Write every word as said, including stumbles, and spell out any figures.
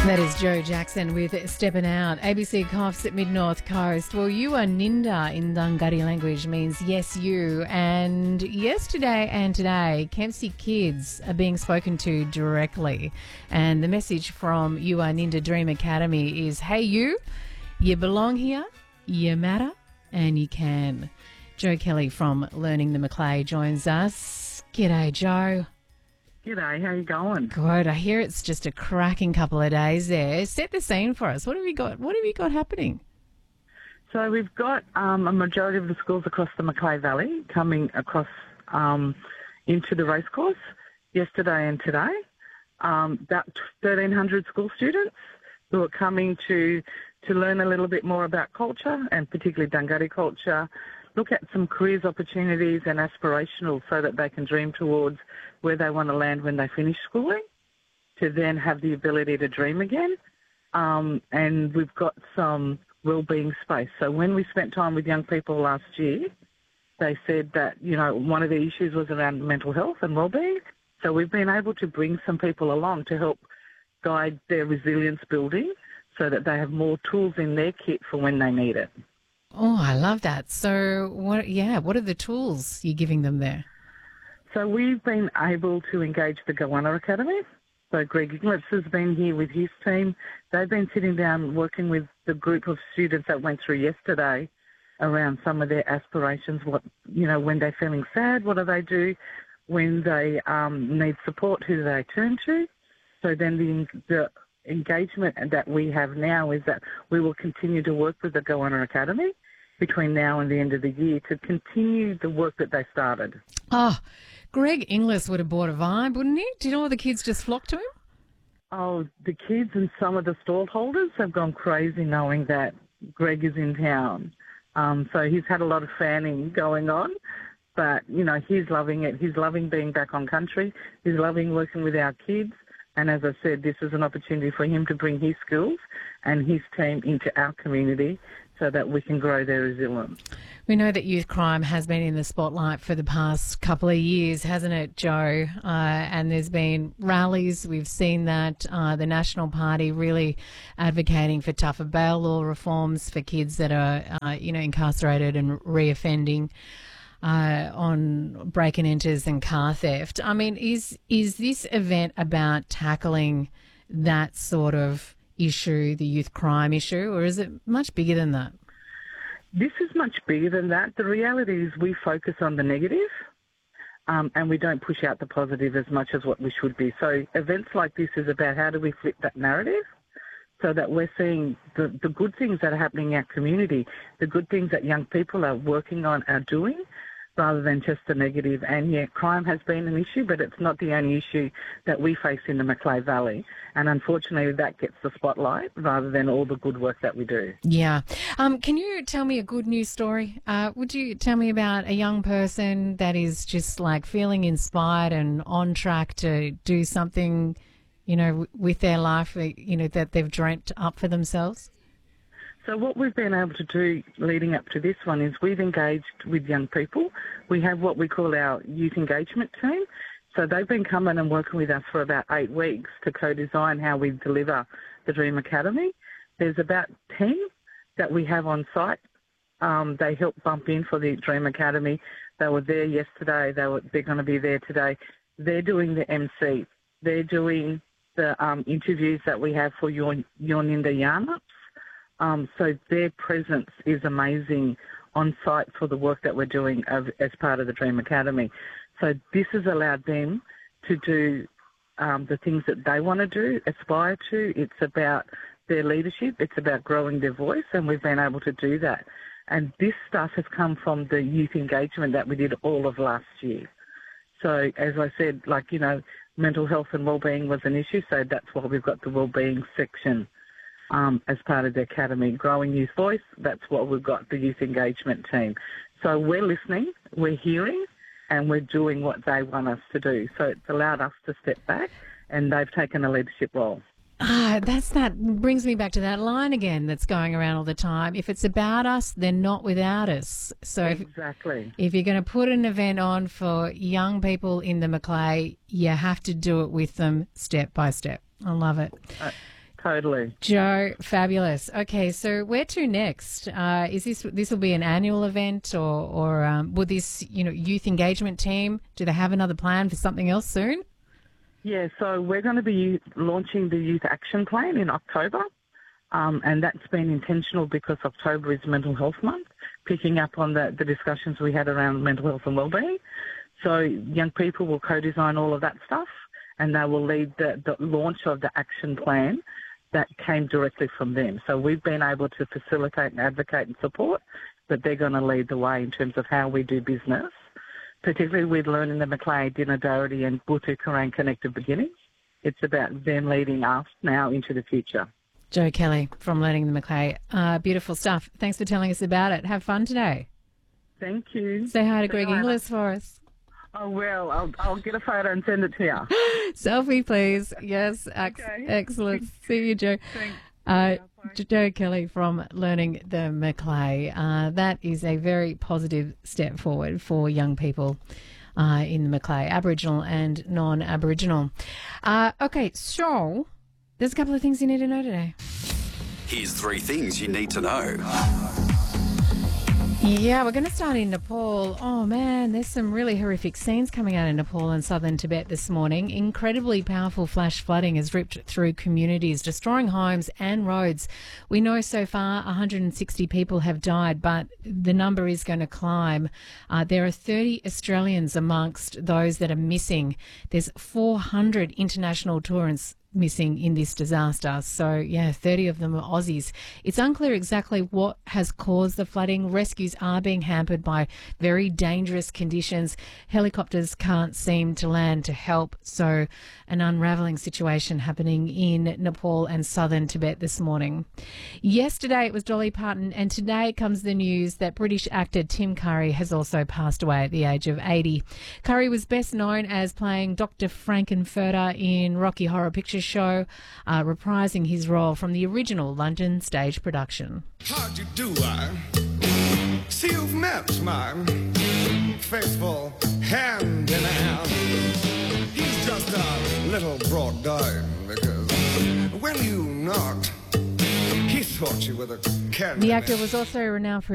That is Joe Jackson with Steppin' Out. A B C Coughs at Mid-North Coast. Well, you are Ninda in Dungari language means yes, you. And yesterday and today, Kempsey kids are being spoken to directly. And the message from You Are Ninda Dream Academy is, hey, you, you belong here, you matter, and you can. Joe Kelly from Learning the Maclay joins us. G'day, Joe. G'day, how you going? Good. I hear it's just a cracking couple of days there. Set the scene for us. What have you got? What have you got happening? So we've got um, a majority of the schools across the Maclay Valley coming across um, into the racecourse yesterday and today. Um, about thirteen hundred school students who are coming to to learn a little bit more about culture and particularly Dungari culture, look at some careers opportunities and aspirational so that they can dream towards where they want to land when they finish schooling, to then have the ability to dream again. Um, and we've got some wellbeing space. So when we spent time with young people last year, they said that, you know, one of the issues was around mental health and wellbeing. So we've been able to bring some people along to help guide their resilience building so that they have more tools in their kit for when they need it. Oh, I love that. So, what? Yeah, what are the tools you're giving them there? So we've been able to engage the Goanna Academy. So Greg Inglis has been here with his team. They've been sitting down working with the group of students that went through yesterday around some of their aspirations. What, you know, when they're feeling sad, what do they do? When they um, need support, who do they turn to? So then the, the engagement that we have now is that we will continue to work with the Goanna Academy between now and the end of the year to continue the work that they started. Oh, Greg Inglis would have bought a vibe, wouldn't he? Do you know all the kids just flocked to him? Oh, the kids and some of the stallholders have gone crazy knowing that Greg is in town. Um, so he's had a lot of fanning going on, but, you know, he's loving it. He's loving being back on country. He's loving working with our kids. And as I said, this is an opportunity for him to bring his skills and his team into our community so that we can grow their resilience. We know that youth crime has been in the spotlight for the past couple of years, hasn't it, Joe? Uh, and there's been rallies. We've seen that uh, the National Party really advocating for tougher bail law reforms for kids that are, uh, you know, incarcerated and reoffending uh, on break and enters and car theft. I mean, is is this event about tackling that sort of issue, the youth crime issue, or is it much bigger than that? This is much bigger than that. The reality is we focus on the negative um, and we don't push out the positive as much as what we should be. So events like this is about how do we flip that narrative so that we're seeing the, the good things that are happening in our community, the good things that young people are working on, are doing, rather than just the negative. And, yeah, crime has been an issue, but it's not the only issue that we face in the Maclay Valley. And unfortunately, that gets the spotlight rather than all the good work that we do. Yeah. Um, can you tell me a good news story? Uh, would you tell me about a young person that is just like feeling inspired and on track to do something, you know, with their life, you know, that they've dreamt up for themselves? So what we've been able to do leading up to this one is we've engaged with young people. We have what we call our youth engagement team. So they've been coming and working with us for about eight weeks to co-design how we deliver the Dream Academy. There's about ten that we have on site. Um, they helped bump in for the Dream Academy. They were there yesterday. They were, they're going to be there today. They're doing the M C. They're doing the um, interviews that we have for your, your Ninda Yarnups. Um, so their presence is amazing on site for the work that we're doing of, as part of the Dream Academy. So this has allowed them to do um, the things that they want to do, aspire to. It's about their leadership. It's about growing their voice, and we've been able to do that. And this stuff has come from the youth engagement that we did all of last year. So as I said, like, you know, mental health and wellbeing was an issue, so that's why we've got the wellbeing section Um, as part of the Academy. Growing Youth Voice, that's what we've got, the Youth Engagement team. So we're listening, we're hearing, and we're doing what they want us to do. So it's allowed us to step back, and they've taken a leadership role. Ah, that's that brings me back to that line again that's going around all the time. If it's about us, they're not without us. So exactly. If, if you're going to put an event on for young people in the Maclay, you have to do it with them step by step. I love it. Uh, Totally. Joe, fabulous. Okay, so where to next? Uh, is this this will be an annual event, or or um, will this you know youth engagement team, do they have another plan for something else soon? Yeah, so we're going to be launching the Youth Action Plan in October, um, and that's been intentional because October is Mental Health Month, picking up on the, the discussions we had around mental health and wellbeing. So young people will co-design all of that stuff, and they will lead the, the launch of the action plan that came directly from them. So we've been able to facilitate and advocate and support, but they're going to lead the way in terms of how we do business, particularly with Learning the Macleay, Dina Doherty and Butu Karang Connected Beginnings. It's about them leading us now into the future. Joe Kelly from Learning the Macleay. Uh, beautiful stuff. Thanks for telling us about it. Have fun today. Thank you. Say hi to Say Greg hi. Inglis for us. Oh, well, I'll, I'll get a photo and send it to you. Selfie, please. Yes, ex- Okay. excellent. See you, Joe. Thanks. Uh, Bye. Joe Kelly from Learning the Macleay. Uh, that is a very positive step forward for young people uh, in the Macleay, Aboriginal and non-Aboriginal. Uh, okay, so there's a couple of things you need to know today. Here's three things you need to know. Yeah, we're going to start in Nepal. Oh, man, there's some really horrific scenes coming out in Nepal and southern Tibet this morning. Incredibly powerful flash flooding has ripped through communities, destroying homes and roads. We know so far one hundred sixty people have died, but the number is going to climb. Uh, there are thirty Australians amongst those that are missing. There's four hundred international tourists missing in this disaster. So, yeah, thirty of them are Aussies. It's unclear exactly what has caused the flooding. Rescues are being hampered by very dangerous conditions. Helicopters can't seem to land to help. So, an unravelling situation happening in Nepal and southern Tibet this morning. Yesterday it was Dolly Parton, and today comes the news that British actor Tim Curry has also passed away at the age of eighty. Curry was best known as playing Doctor Frankenfurter in Rocky Horror Picture Show, uh, reprising his role from the original London stage production. How'd you do, I see you've met my faithful hand in hand. He's just a little brought down because when you knocked, he thought you were the candy The actor man. was also renowned for